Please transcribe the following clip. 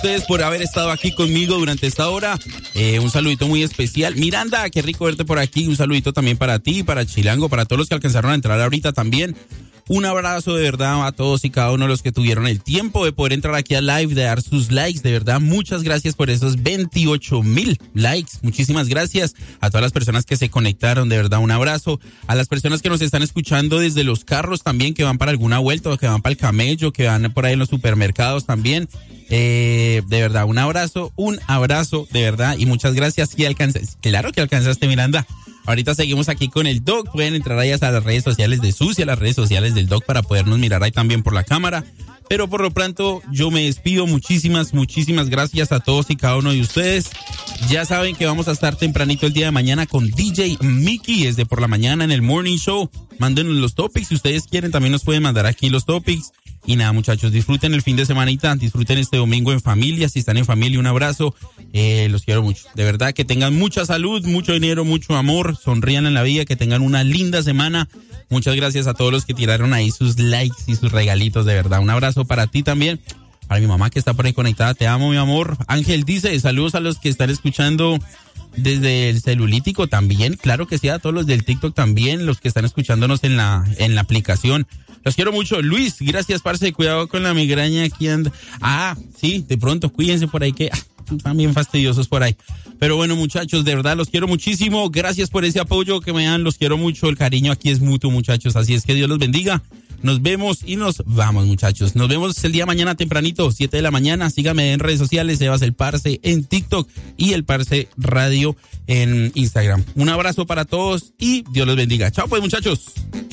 ustedes por haber estado aquí conmigo durante esta hora. Un saludito muy especial. Miranda, qué rico verte por aquí. Un saludito también para ti, para Chilango, para todos los que alcanzaron a entrar ahorita también. Un abrazo de verdad a todos y cada uno de los que tuvieron el tiempo de poder entrar aquí al live, de dar sus likes. De verdad, muchas gracias por esos 28,000 likes. Muchísimas gracias a todas las personas que se conectaron. De verdad, un abrazo. A las personas que nos están escuchando desde los carros también, que van para alguna vuelta o que van para el camello, que van por ahí en los supermercados también. De verdad, un abrazo, de verdad. Y muchas gracias. Claro que alcanzaste, Miranda. Ahorita seguimos aquí con el Doc. Pueden entrar ahí a las redes sociales de Susi, a las redes sociales del Doc para podernos mirar ahí también por la cámara. Pero por lo pronto yo me despido. Muchísimas gracias a todos y cada uno de ustedes. Ya saben que vamos a estar tempranito el día de mañana con DJ Mickey desde por la mañana en el Morning Show. Mándenos los topics. Si ustedes quieren también nos pueden mandar aquí los topics. Y nada, muchachos, disfruten el fin de semanita, disfruten este domingo en familia. Si están en familia, un abrazo. Los quiero mucho. De verdad, que tengan mucha salud, mucho dinero, mucho amor. Sonrían en la vida, que tengan una linda semana. Muchas gracias a todos los que tiraron ahí sus likes y sus regalitos, de verdad. Un abrazo para ti también. Para mi mamá que está por ahí conectada, te amo, mi amor. Ángel dice, saludos a los que están escuchando desde el celulítico también. Claro que sí, a todos los del TikTok también, los que están escuchándonos en la aplicación. Los quiero mucho. Luis, gracias, parce. Cuidado con la migraña. Aquí anda. Sí, de pronto, cuídense por ahí que también fastidiosos por ahí. Pero bueno, muchachos, de verdad los quiero muchísimo. Gracias por ese apoyo que me dan. Los quiero mucho. El cariño aquí es mutuo, muchachos. Así es que Dios los bendiga. Nos vemos y nos vamos, muchachos. Nos vemos el día mañana tempranito, 7 de la mañana. Síganme en redes sociales, Sebas el Parce en TikTok y el Parce Radio en Instagram. Un abrazo para todos y Dios los bendiga. Chao pues, muchachos.